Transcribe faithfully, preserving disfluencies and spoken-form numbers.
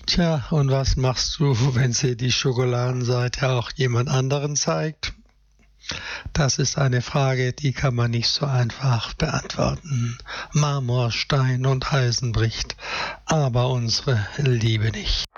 Tja, und was machst du, wenn sie die Schokoladenseite auch jemand anderen zeigt? Das ist eine Frage, die kann man nicht so einfach beantworten. Marmor, Stein und Eisen bricht, aber unsere Liebe nicht.